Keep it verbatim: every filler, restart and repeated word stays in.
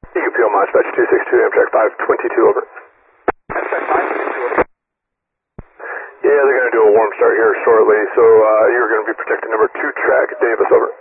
E Q P O Dispatch two six two, Amtrak five twenty-two, over. Amtrak five twenty-two, over. Yeah, they're going to do a warm start here shortly, so uh, you're going to be protecting number two track, Davis, over.